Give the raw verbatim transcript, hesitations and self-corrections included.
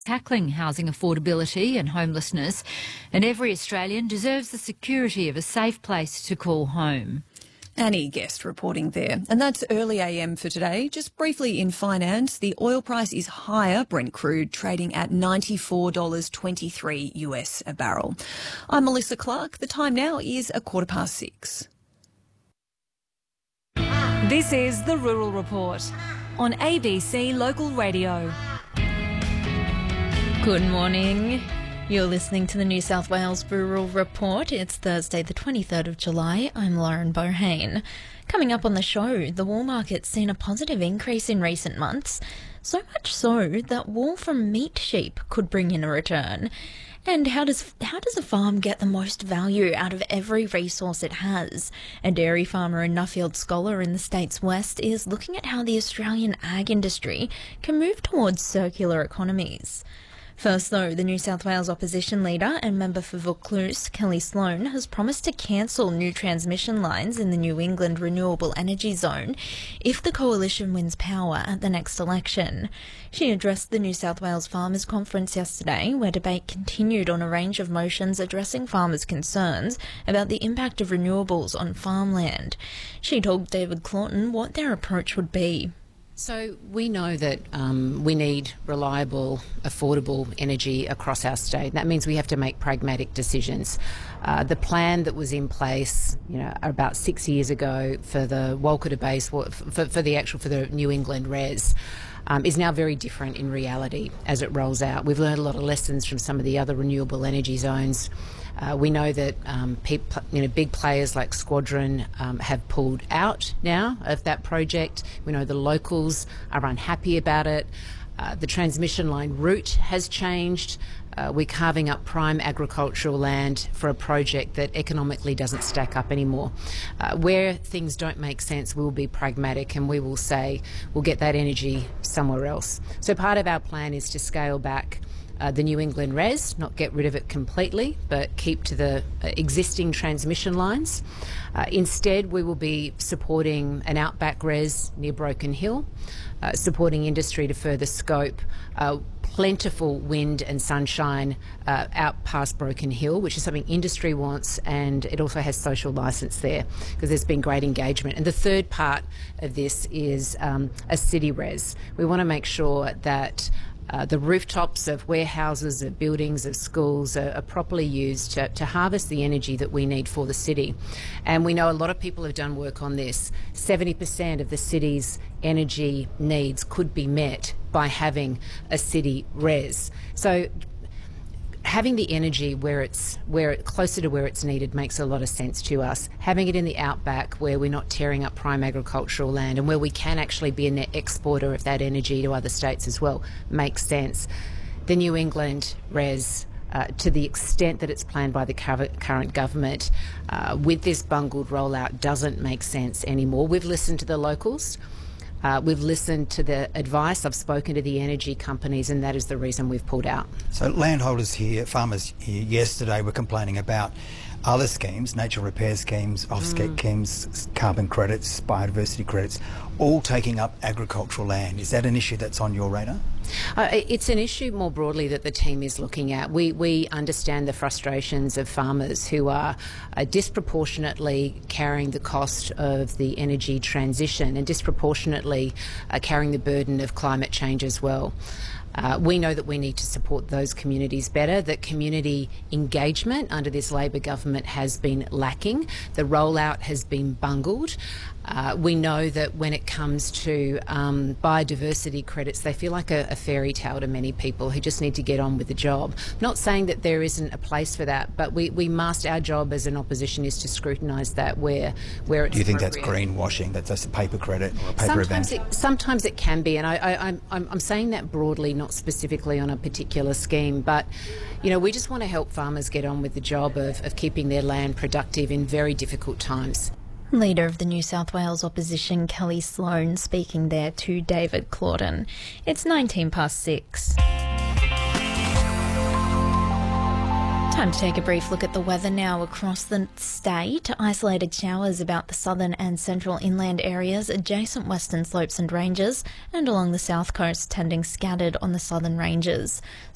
tackling housing affordability and homelessness, and every Australian deserves the security of a safe place to call home. Annie Guest reporting there. And that's early A M for today. Just briefly in finance, the oil price is higher, Brent crude trading at ninety-four dollars twenty-three US a barrel. I'm Melissa Clark. The time now is a quarter past six. This is the Rural Report on A B C Local Radio. Good morning. You're listening to the New South Wales Rural Report. It's Thursday the twenty-third of July. I'm Lauren Bohane. Coming up on the show, the wool market's seen a positive increase in recent months, so much so that wool from meat sheep could bring in a return. And how does how does a farm get the most value out of every resource it has? A dairy farmer and Nuffield scholar in the state's west is looking at how the Australian ag industry can move towards circular economies. First, though, the New South Wales opposition leader and member for Vaucluse, Kelly Sloan, has promised to cancel new transmission lines in the New England Renewable Energy Zone if the coalition wins power at the next election. She addressed the New South Wales Farmers Conference yesterday, where debate continued on a range of motions addressing farmers' concerns about the impact of renewables on farmland. She told David Claughton what their approach would be. So we know that um, we need reliable, affordable energy across our state. That means we have to make pragmatic decisions. Uh, the plan that was in place, you know, about six years ago for the Walkata base, for, for the actual for the New England res, um, is now very different in reality as it rolls out. We've learned a lot of lessons from some of the other renewable energy zones. Uh, we know that um, people, you know, big players like Squadron um, have pulled out now of that project. We know the locals are unhappy about it. Uh, the transmission line route has changed. Uh, we're carving up prime agricultural land for a project that economically doesn't stack up anymore. Uh, where things don't make sense, we will be pragmatic and we will say we'll get that energy somewhere else. So part of our plan is to scale back Uh, the New England res, not get rid of it completely, but keep to the uh, existing transmission lines. Uh, instead, we will be supporting an outback res near Broken Hill, uh, supporting industry to further scope uh, plentiful wind and sunshine uh, out past Broken Hill, which is something industry wants, and it also has social licence there because there's been great engagement. And the third part of this is um, a city res. We want to make sure that Uh, the rooftops of warehouses, of buildings, of schools are, are properly used to, to harvest the energy that we need for the city. And we know a lot of people have done work on this. seventy percent of the city's energy needs could be met by having a city res. So having the energy where it's where it, closer to where it's needed makes a lot of sense to us. Having it in the outback where we're not tearing up prime agricultural land and where we can actually be a net exporter of that energy to other states as well makes sense. The New England res, uh, to the extent that it's planned by the current government, uh, with this bungled rollout, doesn't make sense anymore. We've listened to the locals. Uh, we've listened to the advice. I've spoken to the energy companies, and that is the reason we've pulled out. So landholders here, farmers here yesterday were complaining about other schemes, nature repair schemes, offset mm. schemes, carbon credits, biodiversity credits, all taking up agricultural land. Is that an issue that's on your radar? Uh, it's an issue more broadly that the team is looking at. We we understand the frustrations of farmers who are uh, disproportionately carrying the cost of the energy transition and disproportionately uh, carrying the burden of climate change as well. Uh, we know that we need to support those communities better, that community engagement under this Labor government has been lacking. The rollout has been bungled. Uh, we know that when it comes to um, biodiversity credits, they feel like a, a fairy tale to many people who just need to get on with the job. Not saying that there isn't a place for that, but we, we must, our job as an opposition is to scrutinise that where, where it's Do you think that's greenwashing, that that's a paper credit or a paper sometimes event? It, sometimes it can be, and I, I, I'm, I'm saying that broadly, not specifically on a particular scheme, but you know, we just want to help farmers get on with the job of, of keeping their land productive in very difficult times. Leader of the New South Wales opposition, Kelly Sloan, speaking there to David Claughton. It's nineteen past six. Time to take a brief look at the weather now across the state. Isolated showers about the southern and central inland areas, adjacent western slopes and ranges, and along the south coast, tending scattered on the southern ranges.